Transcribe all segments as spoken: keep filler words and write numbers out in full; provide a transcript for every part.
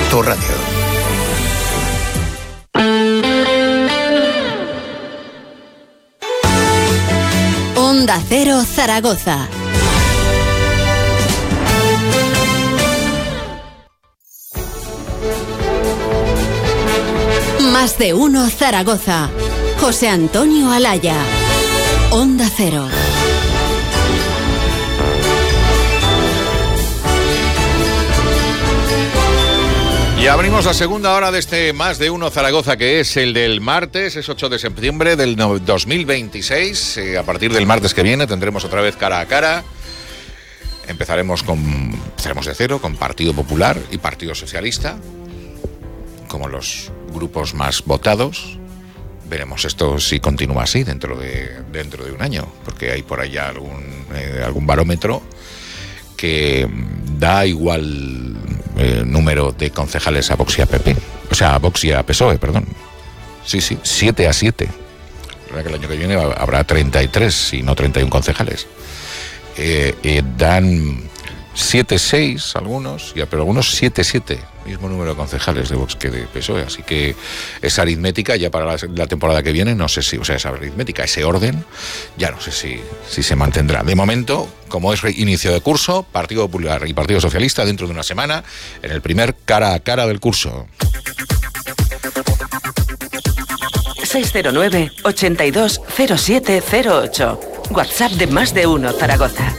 tu radio. Onda Cero Zaragoza. Más de uno Zaragoza. José Antonio Alaya. Onda Cero. Y abrimos la segunda hora de este Más de Uno Zaragoza, que es el del martes, es ocho de septiembre del dos mil veintiséis. Eh, a partir del martes que viene tendremos otra vez cara a cara. Empezaremos con empezaremos de cero con Partido Popular y Partido Socialista, como los grupos más votados. Veremos esto si continúa así dentro de dentro de un año, porque hay por allá algún eh, algún barómetro que da igual eh, número de concejales a Vox y a P P, o sea, a Vox y a P S O E, perdón. Sí, sí, siete a siete. La verdad que el año que viene habrá treinta y tres y no treinta y uno concejales. Eh, eh, dan siete seis algunos, y, pero algunos siete siete, mismo número de concejales de Vox que de P S O E, así que esa aritmética ya para la, la temporada que viene, no sé si, o sea, esa aritmética, ese orden, ya no sé si, si se mantendrá. De momento, como es inicio de curso, Partido Popular y Partido Socialista dentro de una semana, en el primer cara a cara del curso. seis cero nueve, ochenta y dos, cero siete cero ocho. WhatsApp de Más de Uno Zaragoza.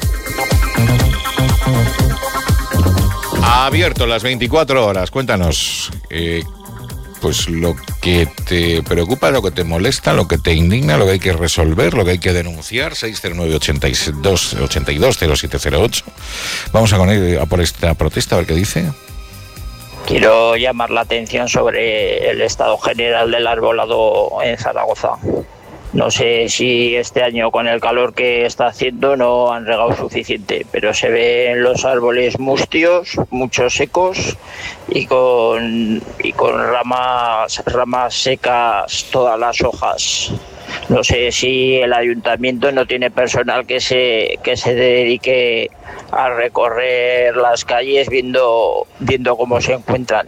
Abierto las veinticuatro horas. Cuéntanos, eh, pues lo que te preocupa, lo que te molesta, lo que te indigna, lo que hay que resolver, lo que hay que denunciar. seis cero nueve, ochenta y dos, cero siete cero ocho. Vamos a, con él, a por esta protesta, a ver qué dice. Quiero llamar la atención sobre el estado general del arbolado en Zaragoza. No sé si este año con el calor que está haciendo no han regado suficiente, pero se ven los árboles mustios, muchos secos y con, y con ramas, ramas secas todas las hojas. No sé si el ayuntamiento no tiene personal que se, que se dedique a recorrer las calles viendo, viendo cómo se encuentran.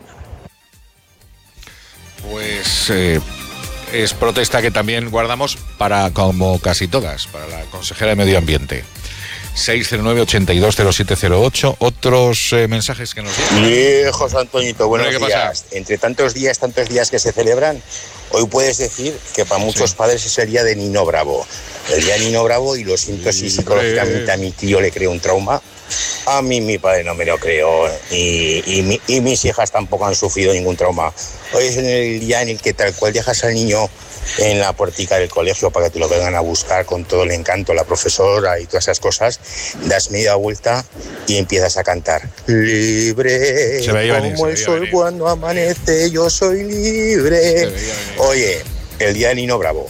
Pues eh, es protesta que también guardamos para, como casi todas, para la consejera de Medio Ambiente. seis cero nueve, ochenta y dos, cero siete cero ocho. Otros eh, mensajes que nos llegan. Sí, José Antoñito, buenos ¿Qué días. pasa? Entre tantos días, tantos días que se celebran, hoy puedes decir que para muchos Sí. padres es el día de Nino Bravo. El día de Nino Bravo, y lo siento si psicológicamente a mi tío le creo un trauma. A mí mi padre no me lo creo, y, y, mi, y mis hijas tampoco han sufrido ningún trauma. Hoy es el día en el que tal cual dejas al niño en la puertica del colegio para que te lo vengan a buscar con todo el encanto, la profesora y todas esas cosas, das media vuelta y empiezas a cantar. Libre, Se veía venir, como se el veía sol venir. cuando amanece, yo soy libre. Se veía venir. Oye, el día de Nino Bravo.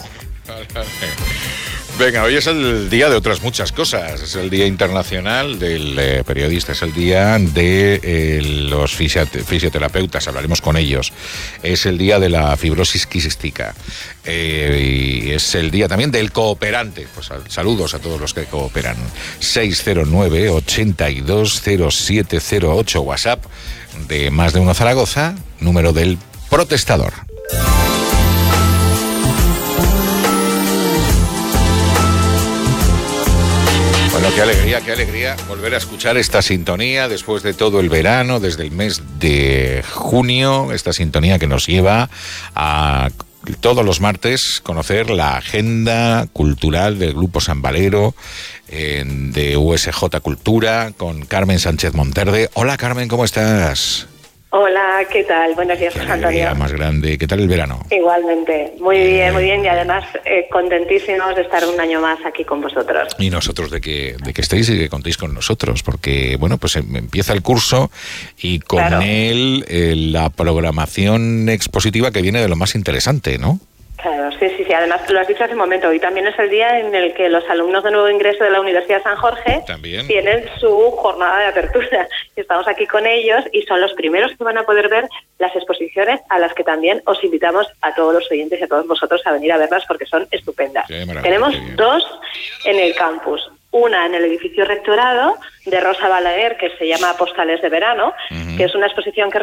Venga, hoy es el día de otras muchas cosas. Es el Día Internacional del eh, Periodista, es el día de eh, los fisiot- fisioterapeutas, hablaremos con ellos. Es el día de la fibrosis quística. Eh, y es el día también del cooperante. Pues al- saludos a todos los que cooperan. seis cero nueve, ochenta y dos, cero siete cero ocho, WhatsApp de Más de Uno Zaragoza, número del protestador. Bueno, qué alegría, qué alegría volver a escuchar esta sintonía después de todo el verano, desde el mes de junio, esta sintonía que nos lleva a todos los martes conocer la agenda cultural del Grupo San Valero, eh, de U S J Cultura, con Carmen Sánchez Monterde. Hola Carmen, ¿cómo estás? Hola, ¿qué tal? Buenos días, Qué José alegría Antonio. más grande. ¿Qué tal el verano? Igualmente, muy Bien. bien, muy bien, y además eh, contentísimos de estar un año más aquí con vosotros. Y nosotros de que, de que estéis y que contéis con nosotros, porque, bueno, pues em- empieza el curso y con Claro. él eh, la programación expositiva que viene de lo más interesante, ¿no? Claro, sí, sí, sí, además lo has dicho hace un momento, hoy también es el día en el que los alumnos de nuevo ingreso de la Universidad de San Jorge También. tienen su jornada de apertura. Estamos aquí con ellos y son los primeros que van a poder ver las exposiciones, a las que también os invitamos a todos los oyentes y a todos vosotros a venir a verlas porque son estupendas. Qué maravilla, Tenemos qué bien. dos en el campus. Una en el edificio rectorado de Rosa Balaguer, que se llama Postales de Verano, Ujú. que es una exposición que